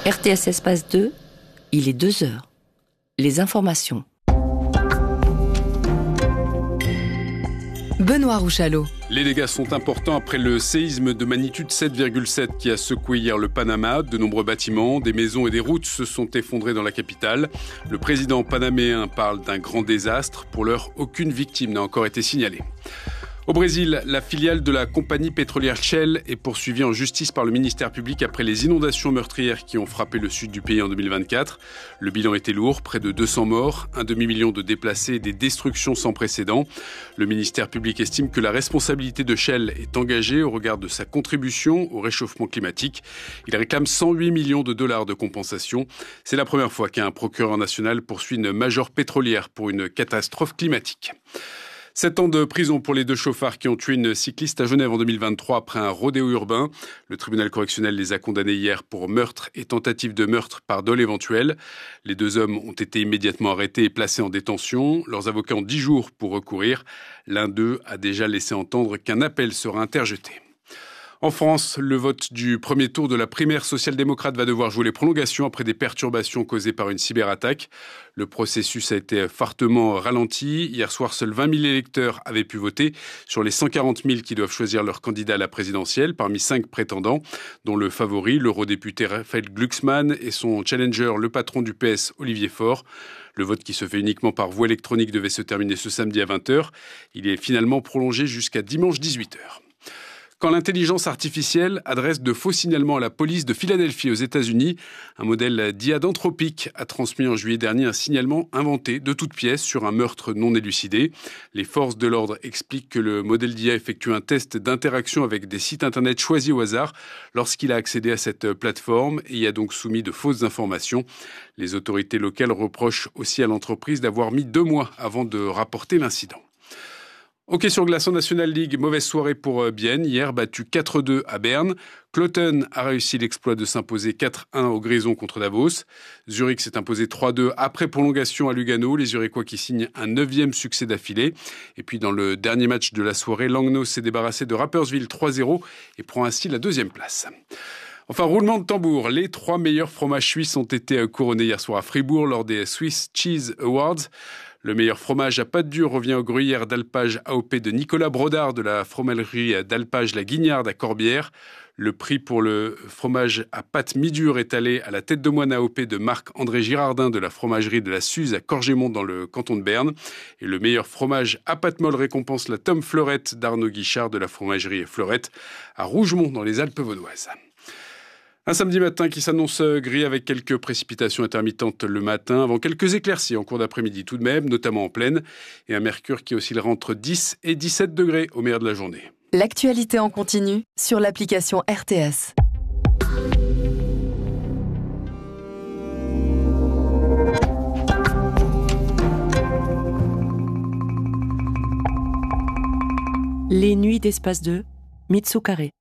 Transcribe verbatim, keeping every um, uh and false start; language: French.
R T S Espace deux, il est deux heures. Les informations. Benoît Rouchalot. Les dégâts sont importants après le séisme de magnitude sept virgule sept qui a secoué hier le Panama. De nombreux bâtiments, des maisons et des routes se sont effondrés dans la capitale. Le président panaméen parle d'un grand désastre. Pour l'heure, aucune victime n'a encore été signalée. Au Brésil, la filiale de la compagnie pétrolière Shell est poursuivie en justice par le ministère public après les inondations meurtrières qui ont frappé le sud du pays en deux mille vingt-quatre. Le bilan était lourd, près de deux cents morts, un demi-million de déplacés et des destructions sans précédent. Le ministère public estime que la responsabilité de Shell est engagée au regard de sa contribution au réchauffement climatique. Il réclame cent huit millions de dollars de compensation. C'est la première fois qu'un procureur national poursuit une major pétrolière pour une catastrophe climatique. Sept ans de prison pour les deux chauffards qui ont tué une cycliste à Genève en deux mille vingt-trois après un rodéo urbain. Le tribunal correctionnel les a condamnés hier pour meurtre et tentative de meurtre par dol éventuel. Les deux hommes ont été immédiatement arrêtés et placés en détention. Leurs avocats ont dix jours pour recourir. L'un d'eux a déjà laissé entendre qu'un appel sera interjeté. En France, le vote du premier tour de la primaire social-démocrate va devoir jouer les prolongations après des perturbations causées par une cyberattaque. Le processus a été fortement ralenti. Hier soir, seuls vingt mille électeurs avaient pu voter sur les cent quarante mille qui doivent choisir leur candidat à la présidentielle parmi cinq prétendants, dont le favori, l'eurodéputé Raphaël Glucksmann, et son challenger, le patron du P S, Olivier Faure. Le vote qui se fait uniquement par voie électronique devait se terminer ce samedi à vingt heures. Il est finalement prolongé jusqu'à dimanche dix-huit heures. Quand l'intelligence artificielle adresse de faux signalements à la police de Philadelphie aux États-Unis, un modèle d'I A d'Anthropic a transmis en juillet dernier un signalement inventé de toutes pièces sur un meurtre non élucidé. Les forces de l'ordre expliquent que le modèle d'I A effectue un test d'interaction avec des sites internet choisis au hasard lorsqu'il a accédé à cette plateforme et y a donc soumis de fausses informations. Les autorités locales reprochent aussi à l'entreprise d'avoir mis deux mois avant de rapporter l'incident. Hockey sur glace en National League, mauvaise soirée pour Bienne, hier battu quatre deux à Berne. Cloton a réussi l'exploit de s'imposer quatre un au Grison contre Davos. Zurich s'est imposé trois deux après prolongation à Lugano, les Zurichois qui signent un neuvième succès d'affilée. Et puis dans le dernier match de la soirée, Langnau s'est débarrassé de Rapperswil trois zéro et prend ainsi la deuxième place. Enfin, roulement de tambour, les trois meilleurs fromages suisses ont été couronnés hier soir à Fribourg lors des Swiss Cheese Awards. Le meilleur fromage à pâte dure revient au gruyère d'alpage A O P de Nicolas Brodard de la fromagerie d'alpage La Guignarde à Corbière. Le prix pour le fromage à pâte mi-dure est allé à la tête de moine A O P de Marc-André Girardin de la fromagerie de la Suze à Corgémont dans le canton de Berne. Et le meilleur fromage à pâte molle récompense la Tom Fleurette d'Arnaud Guichard de la fromagerie Fleurette à Rougemont dans les Alpes vaudoises. Un samedi matin qui s'annonce gris avec quelques précipitations intermittentes le matin, avant quelques éclaircies en cours d'après-midi tout de même, notamment en plaine, et un mercure qui oscillera entre dix et dix-sept degrés au meilleur de la journée. L'actualité en continu sur l'application R T S. Les nuits d'Espace deux, Mitsu Carré.